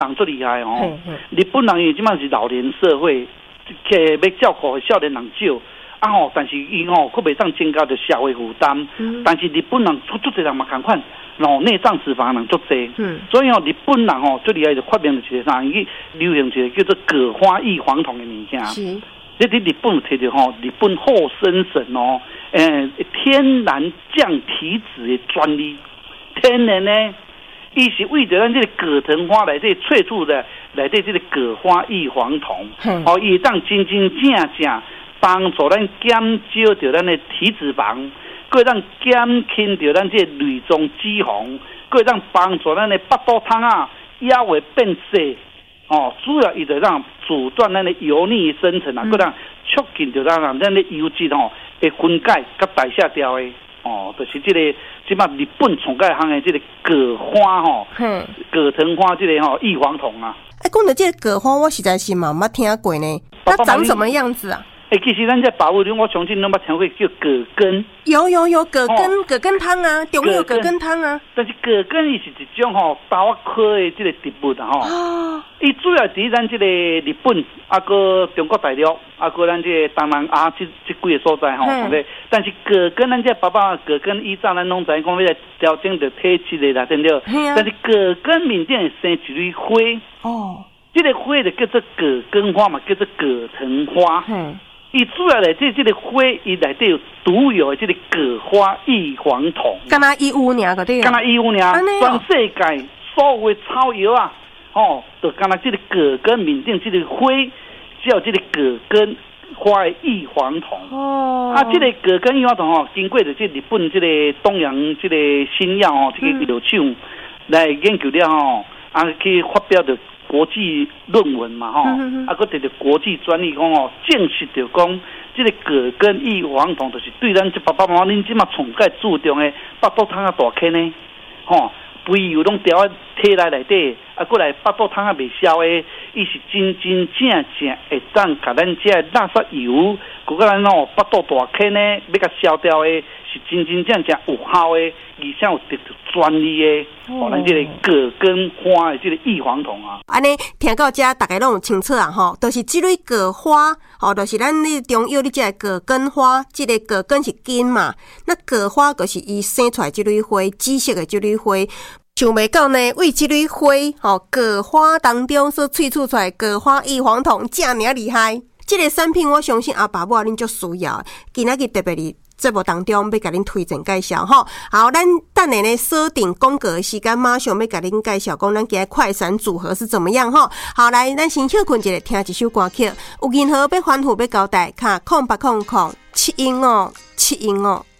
人最厉害哦。日本人伊即马是老年社会，要照顾少年人少。但是伊佫袂当增加着社会负担。但是日本人足侪人嘛同款，内脏脂肪人足侪。所以日本人最厉害就发明了一个啥，伊流行一个叫做葛花异黄酮的物件。这伫日本摕着日本厚生省天然降体脂的专利。天然呢，伊是为着咱这个葛藤花内底萃取的内底这个葛花异黄酮，伊当真正帮助咱减少着咱的体脂肪，佫让减轻着咱这类中脂肪，佫让帮助咱的腹肚汤也会变细。主要伊就让阻断咱的油腻生成佫让促进着咱的油脂会分解甲代谢掉的。就是这个即摆日本创介行的这个葛花葛藤花这个异黄酮啊。 讲到这个葛花，我实在是嘛捌听过呢。它长什么样子啊？ 其实咱这保护中，我相信拢捌听过叫葛根。有葛根汤啊，中药葛根汤啊。 但是葛根伊是一种豆科的这个植物伊主要伫咱这个日本佫中国大陆佫咱这个东南亚这几个所在但是葛根咱这葛根依照咱拢知讲要调整着体质的啦，对不对？但是葛根面顶会生一蕊花这个花就叫做葛根花嘛，叫做葛藤花。伊主要来这个花，伊内底有独有的这个葛花异黄酮。 敢若伊有尔个对？ 敢若伊有尔，全世界所有的草药就敢若这个葛根面顶这个花，只有这个葛根花的异黄酮。这个葛根异黄酮经过着这日本这个东洋这个新药这个药厂来研究了去发表着国际论文嘛佫得着国际专利讲证实着讲，这个葛根异黄酮就是对咱这爸爸妈妈恁即马从介注重的腹肚汤大坑呢，肥油拢调在体内底，过来腹肚汤未消的，伊是真正会当甲咱这垃圾油，佮咱腹肚大坑呢，要甲消掉的，是真正有效的，而且有得到专利的。咱这个葛根花的这个异黄酮安尼听到这，大家拢有清楚就是这类葛花就是咱那中药里这个葛根花，这个葛根是根嘛，那葛花就是伊生出来这类花，紫色的这类花。想袂到呢，为这类花葛花当中所萃取出来葛花异黄酮，这么厉害。这个产品我相信阿爸母恁足需要，今仔日特别哩节目当中要甲恁推荐介绍好，咱等下呢锁定广告的时间，马上要甲恁介绍讲咱今日快闪组合是怎么样好，来，咱先休困一下，听一首歌曲。有任何要吩咐要交代，卡0800715715。